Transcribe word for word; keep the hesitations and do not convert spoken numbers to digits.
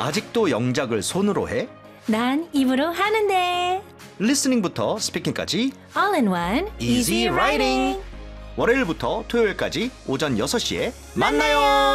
아직도 영작을 손으로 해? 난 입으로 하는데. 리스닝부터 스피킹까지 All in one, Easy easy Writing. writing. 월요일부터 토요일까지 오전 여섯 시에 만나요.